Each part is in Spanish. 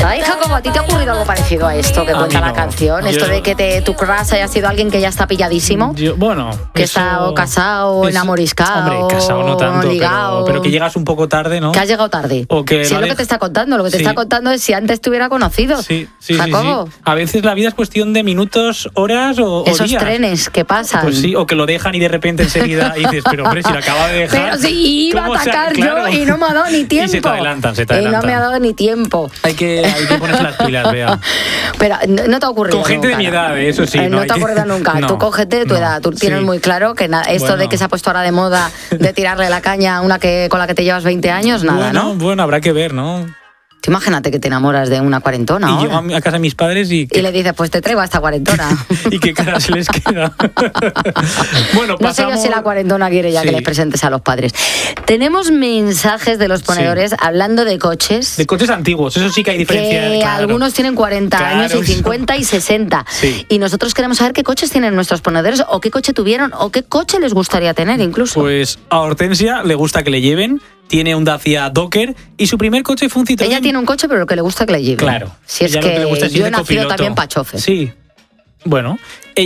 Ay, Jacobo, ¿a ti te ha ocurrido algo parecido a esto que cuenta la canción? Esto de que tu crush haya sido alguien que ya está pilladísimo. Que está o casado, enamoriscado, hombre, casado no tanto, ligado. pero que llegas un poco tarde, ¿no? Que has llegado tarde. O que si es lo que te está contando, lo que te está contando es si antes te hubiera conocido. Sí, Jacobo. sí. A veces la vida es cuestión de minutos, horas o esos días. Trenes que pasan. Pues sí, o que lo dejan y de repente enseguida dices, pero hombre, si lo acaba de dejar. Pero si iba a atacar yo y no me ha dado ni tiempo. Y se te adelantan. Y no me ha dado ni tiempo. Hay que ponerse las pilas, Bea. Pero no te ha ocurrido. Con gente nunca, de mi edad, eso sí. No te ha ocurrido nunca. Tú cógete de tu edad. Tú tienes muy claro que esto de que se ha puesto ahora de moda de tirarle la caña a una con la que te llevas 20 años, nada, ¿no? Bueno, habrá que ver, ¿no? Tú imagínate que te enamoras de una cuarentona. Y llego a casa de mis padres y le dices, pues te traigo a esta cuarentona. ¿Y qué cara se les queda? Bueno, no sé yo si la cuarentona quiere ya que les presentes a los padres. Tenemos mensajes de los ponedores hablando de coches. De coches antiguos, eso sí que hay diferencia. Que algunos tienen 40 años y 50 y 60. Sí. Y nosotros queremos saber qué coches tienen nuestros ponedores o qué coche tuvieron o qué coche les gustaría tener incluso. Pues a Hortensia le gusta que le lleven. Tiene un Dacia Docker y su primer coche fue un Citroën. Ella tiene un coche, pero lo que le gusta es que le lleven. Claro. Si es que yo he nacido también para chofer. Sí. Bueno,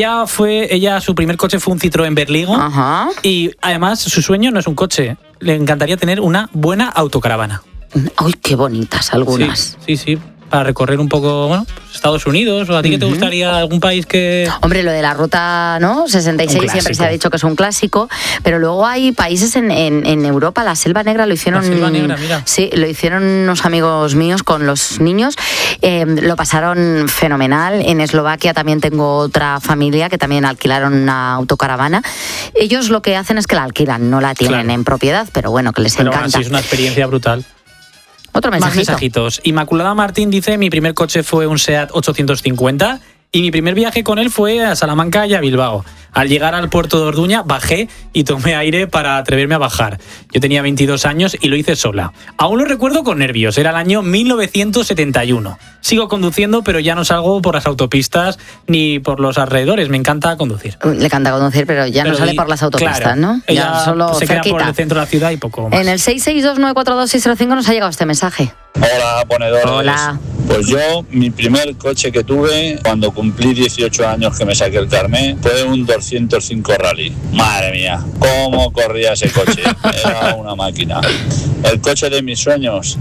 su primer coche fue un Citroën Berligo. Ajá. Y además su sueño no es un coche. Le encantaría tener una buena autocaravana. Uy, qué bonitas algunas. Sí. Para recorrer un poco, Estados Unidos, o a ti que te gustaría algún país que... Hombre, lo de la ruta, ¿no? 66 siempre se ha dicho que es un clásico, pero luego hay países en Europa, la Selva Negra lo hicieron... La Selva Negra, mira. Sí, lo hicieron unos amigos míos con los niños, lo pasaron fenomenal. En Eslovaquia también tengo otra familia que también alquilaron una autocaravana. Ellos lo que hacen es que la alquilan, no la tienen en propiedad, pero bueno, que les encanta. Pero sí, es una experiencia brutal. Otro mensajito. Más mensajitos. Inmaculada Martín dice, mi primer coche fue un Seat 850 y mi primer viaje con él fue a Salamanca y a Bilbao. Al llegar al puerto de Orduña bajé y tomé aire para atreverme a bajar. Yo tenía 22 años y lo hice sola. Aún lo recuerdo con nervios, era el año 1971. Sigo conduciendo, pero ya no salgo por las autopistas ni por los alrededores. Me encanta conducir. Le encanta conducir, pero ya no sale por las autopistas, claro, ¿no? Ella ya solo se cerquita. queda por el centro de la ciudad y poco más. En el 662942605 nos ha llegado este mensaje. Hola, ponedores. Hola. Pues yo, mi primer coche que tuve cuando cumplí 18 años que me saqué el carnet fue un 205 Rally. Madre mía, cómo corría ese coche. Era una máquina. El coche de mis sueños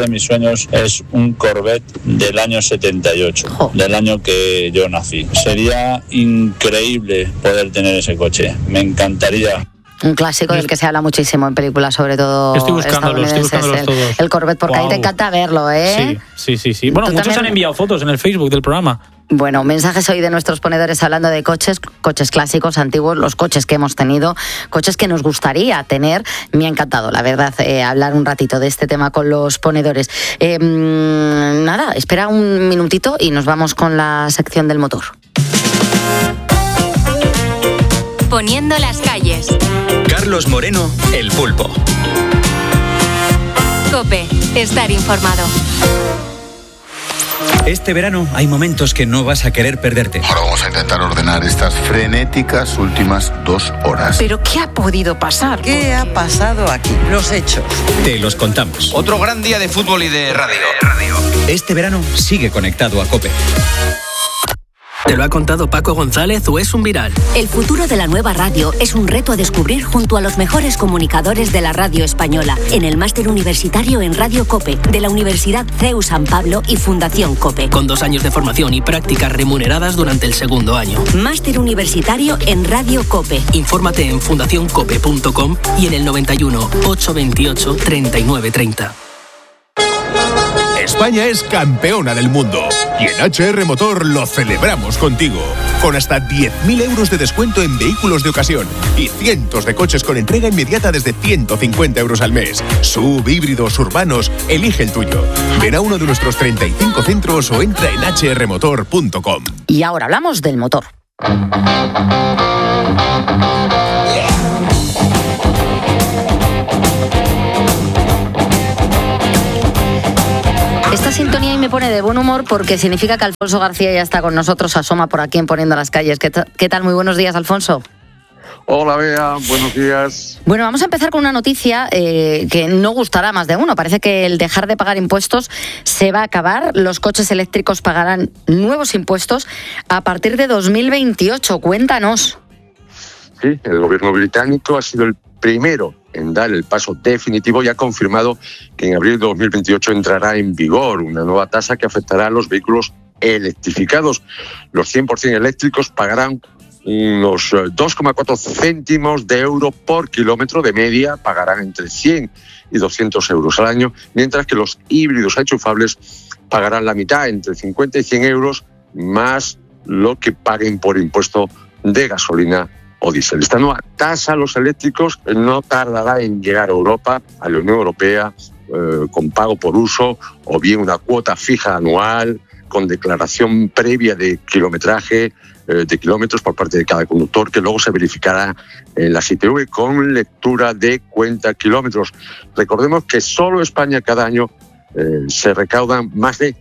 es un Corvette del año 78, del año que yo nací. Sería increíble poder tener ese coche. Me encantaría. Un clásico del que se habla muchísimo en películas, sobre todo estadounidenses. Estoy buscándolos todos. El Corvette, porque ahí te encanta verlo, ¿eh? Sí. Bueno, muchos han enviado fotos en el Facebook del programa. Bueno, mensajes hoy de nuestros ponedores hablando de coches clásicos, antiguos, los coches que hemos tenido, coches que nos gustaría tener. Me ha encantado, la verdad, hablar un ratito de este tema con los ponedores. Nada, espera un minutito y nos vamos con la sección del motor. Poniendo las calles. Carlos Moreno, El Pulpo. COPE, estar informado. Este verano hay momentos que no vas a querer perderte. Ahora vamos a intentar ordenar estas frenéticas últimas 2 horas. ¿Pero qué ha podido pasar? ¿Qué ha pasado aquí? Los hechos. Te los contamos. Otro gran día de fútbol y de radio. Este verano sigue conectado a COPE. ¿Te lo ha contado Paco González o es un viral? El futuro de la nueva radio es un reto a descubrir junto a los mejores comunicadores de la radio española en el máster universitario en Radio COPE de la Universidad CEU San Pablo y Fundación COPE. Con 2 años de formación y prácticas remuneradas durante el segundo año. Máster universitario en Radio COPE. Infórmate en fundacioncope.com y en el 91 828 3930. España es campeona del mundo y en HR Motor lo celebramos contigo. Con hasta 10.000 euros de descuento en vehículos de ocasión y cientos de coches con entrega inmediata desde 150 euros al mes. SUV, híbridos, urbanos, elige el tuyo. Ven a uno de nuestros 35 centros o entra en hrmotor.com. Y ahora hablamos del motor. Esta sintonía ahí me pone de buen humor porque significa que Alfonso García ya está con nosotros, asoma por aquí en Poniendo las Calles. ¿Qué tal? Muy buenos días, Alfonso. Hola Bea, buenos días. Bueno, vamos a empezar con una noticia que no gustará a más de uno. Parece que el dejar de pagar impuestos se va a acabar. Los coches eléctricos pagarán nuevos impuestos a partir de 2028. Cuéntanos. Sí, el gobierno británico ha sido el primero en dar el paso definitivo y ha confirmado que en abril de 2028 entrará en vigor una nueva tasa que afectará a los vehículos electrificados. Los 100% eléctricos pagarán unos 2,4 céntimos de euro por kilómetro. De media pagarán entre 100 y 200 euros al año, mientras que los híbridos enchufables pagarán la mitad, entre 50 y 100 euros, más lo que paguen por impuesto de gasolina o diésel. Esta nueva tasa a los eléctricos no tardará en llegar a Europa, a la Unión Europea, con pago por uso o bien una cuota fija anual con declaración previa de kilometraje, de kilómetros por parte de cada conductor, que luego se verificará en la ITV con lectura de cuenta kilómetros. Recordemos que solo en España cada año se recaudan más de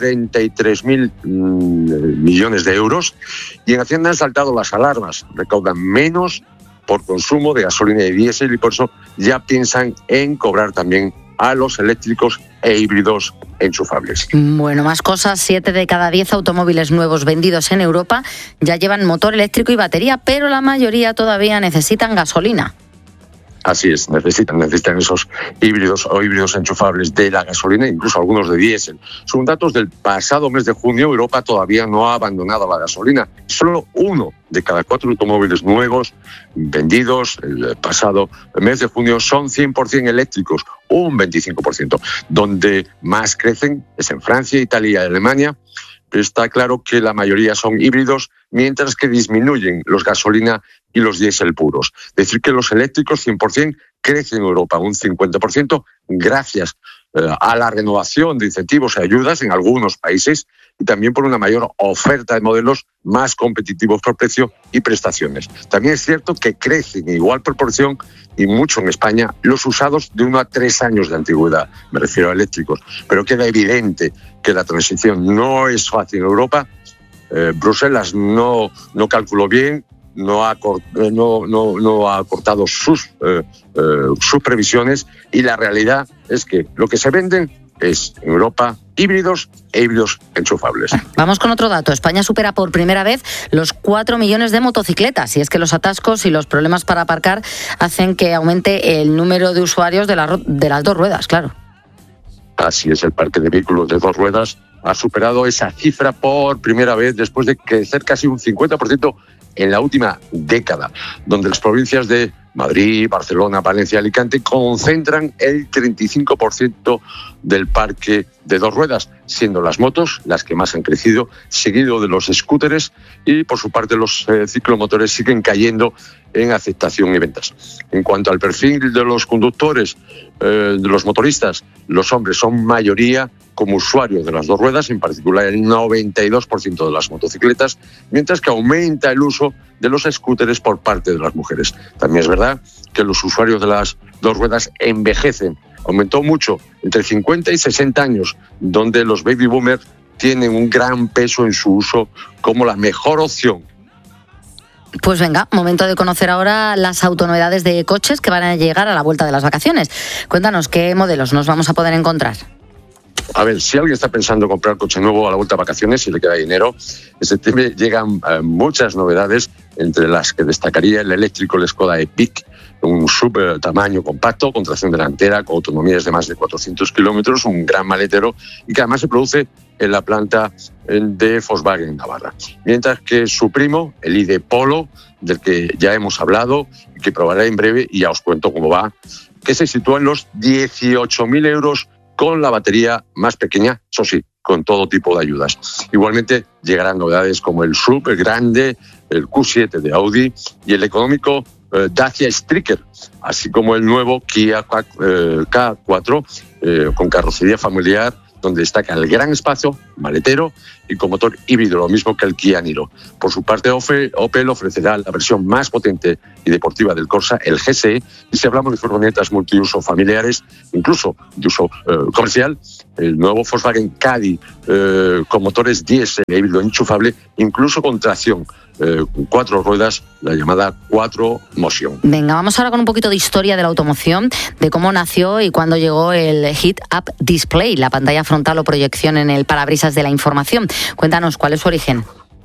43.000 millones de euros y en Hacienda han saltado las alarmas. Recaudan menos por consumo de gasolina y diésel y por eso ya piensan en cobrar también a los eléctricos e híbridos enchufables. Bueno, más cosas. 7 de cada 10 automóviles nuevos vendidos en Europa ya llevan motor eléctrico y batería, pero la mayoría todavía necesitan gasolina. Así es, necesitan esos híbridos o híbridos enchufables de la gasolina, incluso algunos de diésel. Según datos del pasado mes de junio, Europa todavía no ha abandonado la gasolina. Solo 1 de cada 4 automóviles nuevos vendidos el pasado mes de junio son 100% eléctricos, un 25%. Donde más crecen es en Francia, Italia y Alemania. Pero está claro que la mayoría son híbridos, mientras que disminuyen los gasolina y los diésel puros. Es decir, que los eléctricos 100% crecen en Europa un 50% gracias a la renovación de incentivos y ayudas en algunos países y también por una mayor oferta de modelos más competitivos por precio y prestaciones. También es cierto que crecen en igual proporción y mucho en España los usados de 1 a 3 años de antigüedad, me refiero a eléctricos, pero queda evidente que la transición no es fácil en Europa. Bruselas no calculó bien, no ha cortado sus previsiones y la realidad es que lo que se venden es en Europa híbridos e híbridos enchufables. Vamos con otro dato. España supera por primera vez los 4 millones de motocicletas y es que los atascos y los problemas para aparcar hacen que aumente el número de usuarios de las dos ruedas, claro. Así es, el parque de vehículos de 2 ruedas ha superado esa cifra por primera vez después de crecer casi un 50% en la última década, donde las provincias de Madrid, Barcelona, Valencia y Alicante concentran el 35% del parque de 2 ruedas, siendo las motos las que más han crecido, seguido de los scooters y, por su parte, los ciclomotores siguen cayendo en aceptación y ventas. En cuanto al perfil de los conductores, de los motoristas, los hombres son mayoría como usuarios de las 2 ruedas, en particular el 92% de las motocicletas, mientras que aumenta el uso de los scooters por parte de las mujeres. También es verdad que los usuarios de las 2 ruedas envejecen. Aumentó mucho, entre 50 y 60 años, donde los baby boomers tienen un gran peso en su uso como la mejor opción. Pues venga, momento de conocer ahora las autonovedades de coches que van a llegar a la vuelta de las vacaciones. Cuéntanos qué modelos nos vamos a poder encontrar. A ver, si alguien está pensando comprar coche nuevo a la vuelta de vacaciones, si le queda dinero, en septiembre llegan muchas novedades, entre las que destacaría el eléctrico, el Skoda Epic, un sub tamaño compacto, con tracción delantera, con autonomías de más de 400 kilómetros, un gran maletero y que además se produce en la planta de Volkswagen en Navarra. Mientras que su primo, el ID Polo, del que ya hemos hablado y que probaré en breve y ya os cuento cómo va, que se sitúa en los 18.000 euros con la batería más pequeña, eso sí, con todo tipo de ayudas. Igualmente llegarán novedades como el SUV, el grande, el Q7 de Audi y el económico Dacia Stryker, así como el nuevo Kia K4 con carrocería familiar, donde destaca el gran espacio, maletero y con motor híbrido, lo mismo que el Kia Niro. Por su parte, Opel ofrecerá la versión más potente y deportiva del Corsa, el GSE, y si hablamos de furgonetas multiuso familiares, incluso de uso comercial, el nuevo Volkswagen Caddy con motores diésel e híbrido enchufable, incluso con tracción 4 ruedas, la llamada 4Motion. Venga, vamos ahora con un poquito de historia de la automoción, de cómo nació y cuándo llegó el Head-Up Display, la pantalla frontal o proyección en el parabrisas de la información. Cuéntanos, ¿cuál es su origen?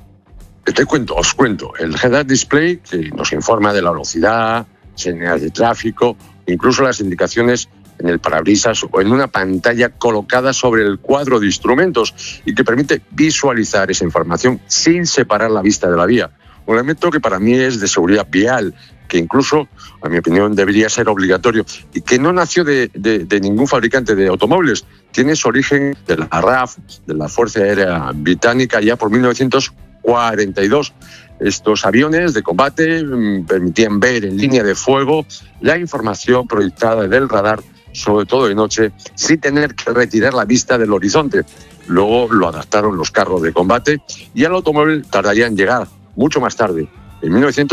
Os cuento. El Head-Up Display, que nos informa de la velocidad, señales de tráfico, incluso las indicaciones en el parabrisas o en una pantalla colocada sobre el cuadro de instrumentos y que permite visualizar esa información sin separar la vista de la vía. Un elemento que para mí es de seguridad vial, que incluso, a mi opinión, debería ser obligatorio y que no nació de ningún fabricante de automóviles. Tiene su origen de la RAF, de la Fuerza Aérea Británica, ya por 1942. Estos aviones de combate permitían ver en línea de fuego la información proyectada del radar, sobre todo de noche, sin tener que retirar la vista del horizonte. Luego lo adaptaron los carros de combate y al automóvil tardaría en llegar mucho más tarde. En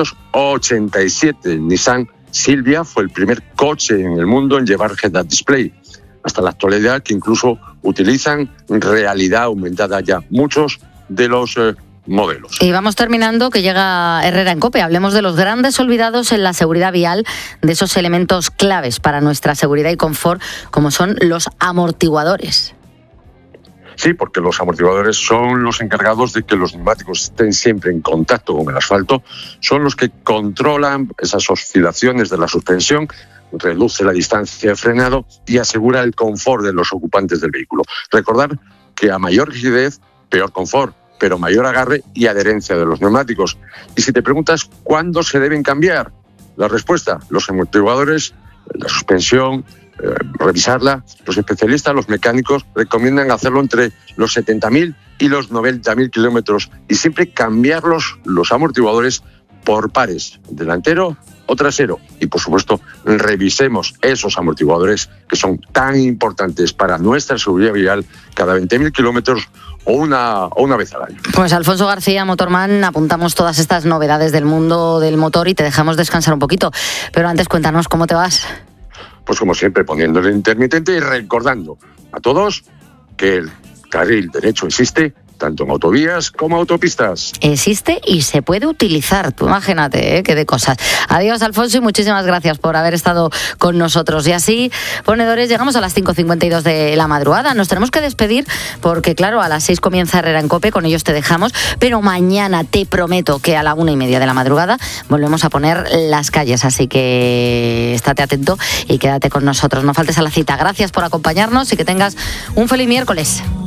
1987, Nissan Silvia fue el primer coche en el mundo en llevar head-up display. Hasta la actualidad, que incluso utilizan realidad aumentada ya muchos de los modelos. Y vamos terminando, que llega Herrera en COPE. Hablemos de los grandes olvidados en la seguridad vial, de esos elementos claves para nuestra seguridad y confort, como son los amortiguadores. Sí, porque los amortiguadores son los encargados de que los neumáticos estén siempre en contacto con el asfalto, son los que controlan esas oscilaciones de la suspensión, reduce la distancia de frenado y asegura el confort de los ocupantes del vehículo. Recordar que a mayor rigidez, peor confort, pero mayor agarre y adherencia de los neumáticos. Y si te preguntas cuándo se deben cambiar, la respuesta, los amortiguadores, la suspensión, revisarla, los especialistas, los mecánicos recomiendan hacerlo entre los 70.000 y los 90.000 kilómetros y siempre cambiar los amortiguadores por pares, delantero o trasero. Y por supuesto, revisemos esos amortiguadores que son tan importantes para nuestra seguridad vial cada 20.000 kilómetros o una vez al año. Pues Alfonso García, Motorman, apuntamos todas estas novedades del mundo del motor y te dejamos descansar un poquito. Pero antes cuéntanos cómo te vas. Pues como siempre, poniendo el intermitente y recordando a todos que el carril derecho existe tanto en autovías como autopistas. Existe y se puede utilizar. Tú imagínate, qué de cosas. Adiós, Alfonso, y muchísimas gracias por haber estado con nosotros. Y así, ponedores, llegamos a las 5:52 de la madrugada. Nos tenemos que despedir porque, claro, a las 6 comienza Herrera en COPE, con ellos te dejamos, pero mañana te prometo que a la 1:30 de la madrugada volvemos a poner las calles, así que estate atento y quédate con nosotros. No faltes a la cita. Gracias por acompañarnos y que tengas un feliz miércoles.